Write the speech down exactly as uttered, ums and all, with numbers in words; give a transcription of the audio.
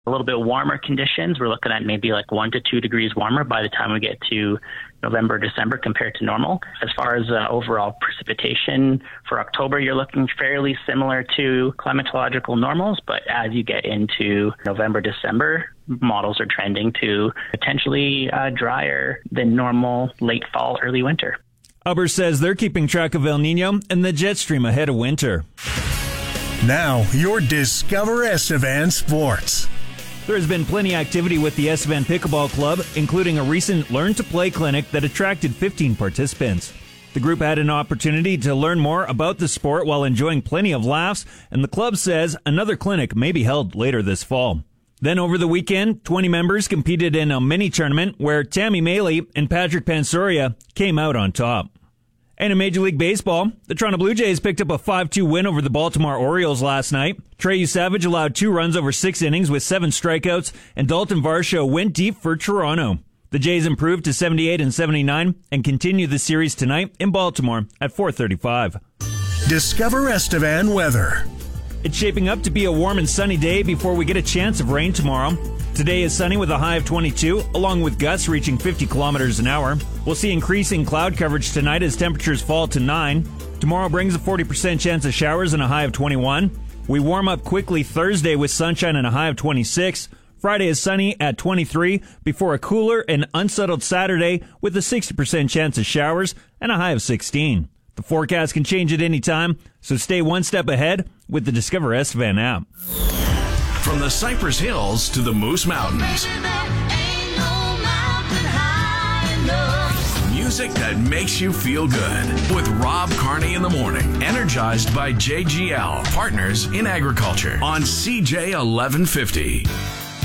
A little bit warmer conditions. We're looking at maybe like one to two degrees warmer by the time we get to November, December compared to normal. As far as uh, overall precipitation for October, you're looking fairly similar to climatological normals, but as you get into November, December, models are trending to potentially uh, drier than normal late fall, early winter. Ubber says they're keeping track of El Nino and the jet stream ahead of winter. Now, your Discover Estevan Sports. There has been plenty of activity with the Estevan Pickleball Club, including a recent Learn to Play clinic that attracted fifteen participants. The group had an opportunity to learn more about the sport while enjoying plenty of laughs, and the club says another clinic may be held later this fall. Then over the weekend, twenty members competed in a mini tournament where Tammy Maley and Patrick Pansoria came out on top. And in Major League Baseball, the Toronto Blue Jays picked up a five two win over the Baltimore Orioles last night. Trey Savage allowed two runs over six innings with seven strikeouts, and Dalton Varsho went deep for Toronto. The Jays improved to seventy-eight and seventy-nine and continue the series tonight in Baltimore at four thirty-five. Discover Estevan weather. It's shaping up to be a warm and sunny day before we get a chance of rain tomorrow. Today is sunny with a high of twenty-two, along with gusts reaching fifty kilometers an hour. We'll see increasing cloud coverage tonight as temperatures fall to nine. Tomorrow brings a forty percent chance of showers and a high of twenty-one. We warm up quickly Thursday with sunshine and a high of twenty-six. Friday is sunny at twenty-three before a cooler and unsettled Saturday with a sixty percent chance of showers and a high of sixteen. The forecast can change at any time, so stay one step ahead with the Discover Estevan app. From the Cypress Hills to the Moose Mountains. Music that makes you feel good. With Rob Carney in the morning. Energized by J G L, partners in agriculture. On C J eleven fifty.